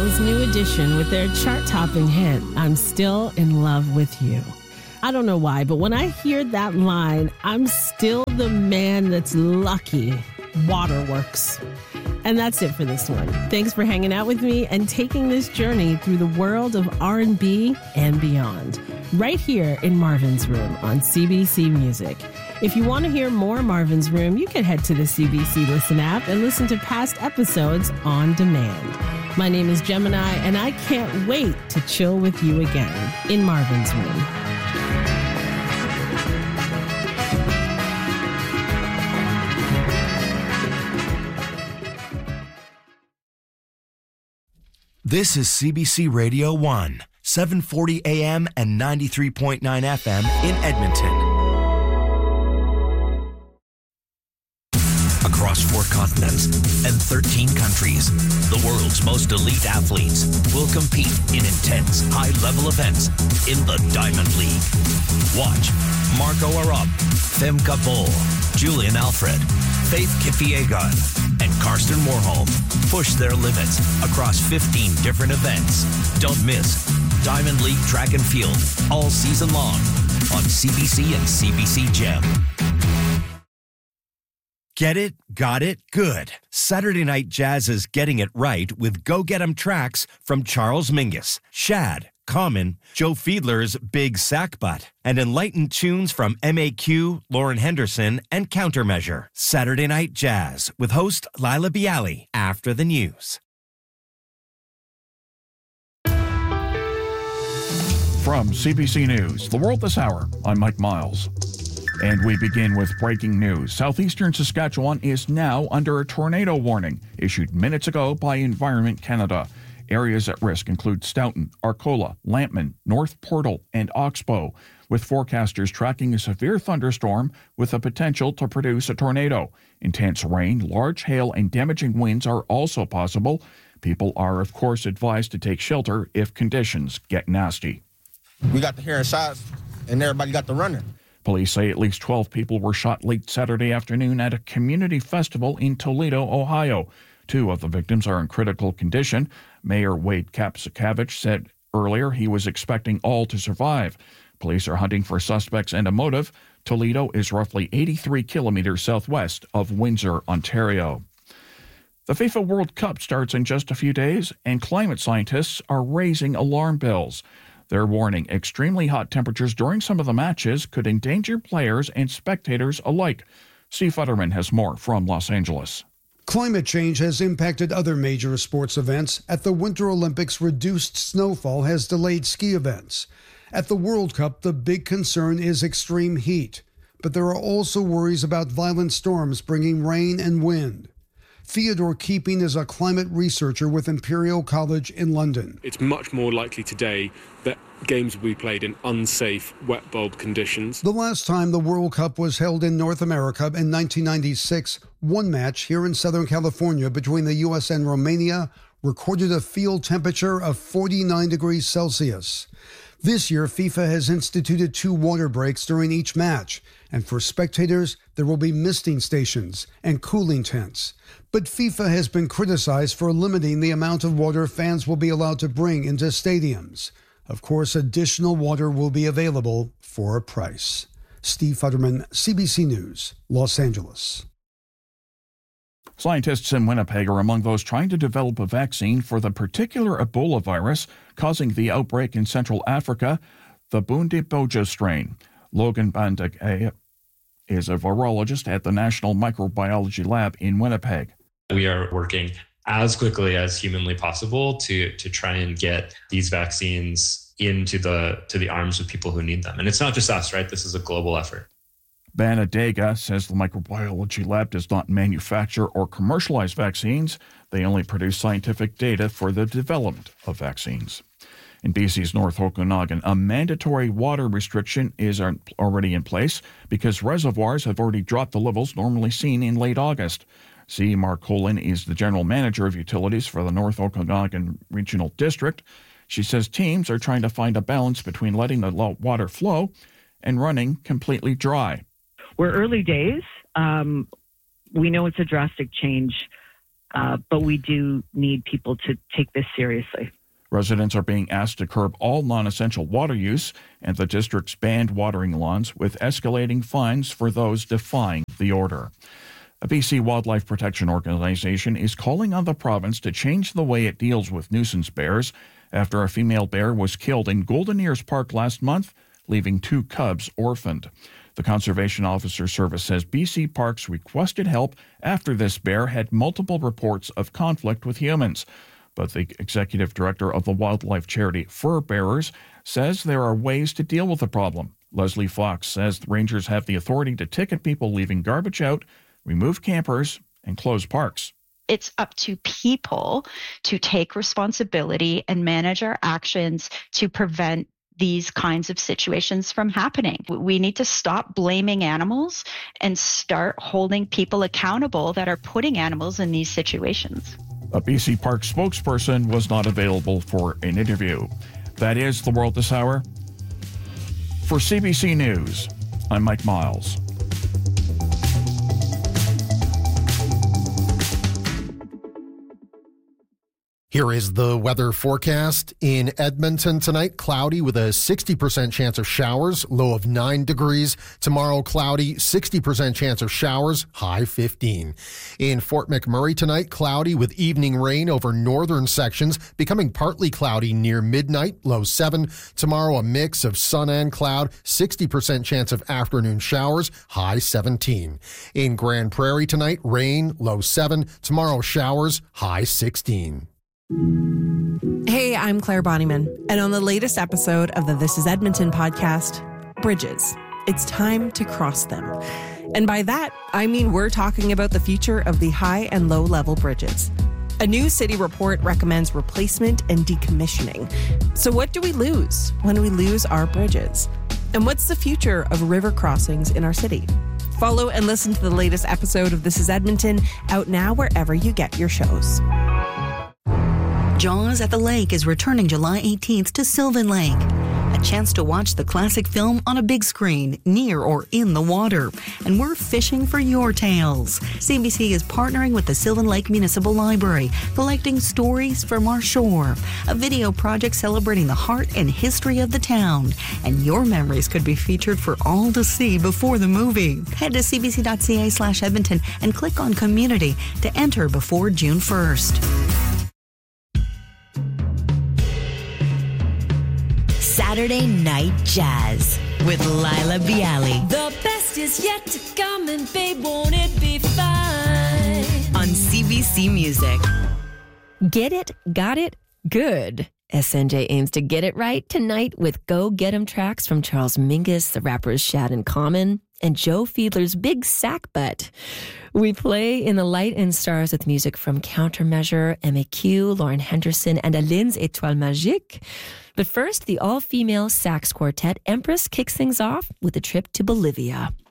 Beatles' new edition with their chart-topping hit, I'm Still in Love with You. I don't know why, but when I hear that line, I'm still the man that's lucky, Waterworks. And that's it for this one. Thanks for hanging out with me and taking this journey through the world of R&B and beyond, right here in Marvin's Room on CBC Music. If you want to hear more Marvin's Room, you can head to the CBC Listen app and listen to past episodes on demand. My name is Gemini, and I can't wait to chill with you again in Marvin's Room. This is CBC Radio 1, 740 AM and 93.9 FM in Edmonton. Across 4 continents and 13 countries, the world's most elite athletes will compete in intense, high-level events in the Diamond League. Watch Marco Arop, Femke Bol, Julian Alfred, Faith Kipyegon, and Karsten Warholm push their limits across 15 different events. Don't miss Diamond League Track and Field all season long on CBC and CBC Gem. Get it? Got it? Good. Saturday Night Jazz's Getting It Right with Go Get 'Em tracks from Charles Mingus, Shad, Common, Joe Fiedler's Big Sack Butt, and enlightened tunes from MAQ, Lauren Henderson, and Countermeasure. Saturday Night Jazz with host Lila Bialy after the news. From CBC News, The World This Hour, I'm Mike Miles. And we begin with breaking news. Southeastern Saskatchewan is now under a tornado warning issued minutes ago by Environment Canada. Areas at risk include Stoughton, Arcola, Lampman, North Portal, and Oxbow, with forecasters tracking a severe thunderstorm with the potential to produce a tornado. Intense rain, large hail, and damaging winds are also possible. People are, of course, advised to take shelter if conditions get nasty. We got the hearing shots, and everybody got the running. Police say at least 12 people were shot late Saturday afternoon at a community festival in Toledo, Ohio. 2 of the victims are in critical condition. Mayor Wade Kapsakavich said earlier he was expecting all to survive. Police are hunting for suspects and a motive. Toledo is roughly 83 kilometers southwest of Windsor, Ontario. The FIFA World Cup starts in just a few days, and climate scientists are raising alarm bells. They're warning extremely hot temperatures during some of the matches could endanger players and spectators alike. Steve Futterman has more from Los Angeles. Climate change has impacted other major sports events. At the Winter Olympics, reduced snowfall has delayed ski events. At the World Cup, the big concern is extreme heat. But there are also worries about violent storms bringing rain and wind. Theodore Keeping is a climate researcher with Imperial College in London. It's much more likely today that games will be played in unsafe, wet bulb conditions. The last time the World Cup was held in North America in 1996, one match here in Southern California between the U.S. and Romania recorded a field temperature of 49 degrees Celsius. This year, FIFA has instituted 2 water breaks during each match, and for spectators, there will be misting stations and cooling tents. But FIFA has been criticized for limiting the amount of water fans will be allowed to bring into stadiums. Of course, additional water will be available for a price. Steve Futterman, CBC News, Los Angeles. Scientists in Winnipeg are among those trying to develop a vaccine for the particular Ebola virus causing the outbreak in Central Africa, the Bundibugyo strain. Logan Bandage is a virologist at the National Microbiology Lab in Winnipeg. We are working as quickly as humanly possible to try and get these vaccines into the arms of people who need them. And it's not just us, right? This is a global effort. Banadega says the microbiology lab does not manufacture or commercialize vaccines. They only produce scientific data for the development of vaccines. In BC's North Okanagan, a mandatory water restriction is already in place because reservoirs have already dropped the levels normally seen in late August. C. Mark Colin is the general manager of utilities for the North Okanagan Regional District. She says teams are trying to find a balance between letting the water flow and running completely dry. We're early days. We know it's a drastic change. But we do need people to take this seriously. Residents are being asked to curb all non-essential water use, and the district's banned watering lawns with escalating fines for those defying the order. A BC Wildlife Protection Organization is calling on the province to change the way it deals with nuisance bears after a female bear was killed in Golden Ears Park last month, leaving 2 cubs orphaned. The Conservation Officer Service says BC Parks requested help after this bear had multiple reports of conflict with humans. But the executive director of the wildlife charity Fur Bearers says there are ways to deal with the problem. Leslie Fox says the rangers have the authority to ticket people leaving garbage out, remove campers, and close parks. It's up to people to take responsibility and manage our actions to prevent these kinds of situations from happening. We need to stop blaming animals and start holding people accountable that are putting animals in these situations. A BC Park spokesperson was not available for an interview. That is The World This Hour. For CBC News, I'm Mike Miles. Here is the weather forecast. In Edmonton tonight, cloudy with a 60% chance of showers, low of 9 degrees. Tomorrow, cloudy, 60% chance of showers, high 15. In Fort McMurray tonight, cloudy with evening rain over northern sections, becoming partly cloudy near midnight, low 7. Tomorrow, a mix of sun and cloud, 60% chance of afternoon showers, high 17. In Grand Prairie tonight, rain, low 7. Tomorrow, showers, high 16. Hey, I'm Claire Bonnyman, and on the latest episode of the This is Edmonton podcast, bridges. It's time to cross them. And by that, I mean we're talking about the future of the high and low level bridges. A new city report recommends replacement and decommissioning. So what do we lose when we lose our bridges? And what's the future of river crossings in our city? Follow and listen to the latest episode of This is Edmonton, out now wherever you get your shows. Jaws at the Lake is returning July 18th to Sylvan Lake. A chance to watch the classic film on a big screen, near or in the water. And we're fishing for your tales. CBC is partnering with the Sylvan Lake Municipal Library, collecting stories from our shore. A video project celebrating the heart and history of the town. And your memories could be featured for all to see before the movie. Head to cbc.ca/Edmonton and click on Community to enter before June 1st. Saturday Night Jazz with Lila Bialy. The best is yet to come, and babe, won't it be fine? On CBC Music. Get it, got it, good. SNJ aims to get it right tonight with Go Get 'Em tracks from Charles Mingus, the rappers Shad and Common, and Joe Fiedler's Big Sack Butt. We play in the light and stars with music from Countermeasure, MAQ, Lauren Henderson, and Aline's Étoile Magique. But first, the all-female sax quartet Empress kicks things off with a trip to Bolivia.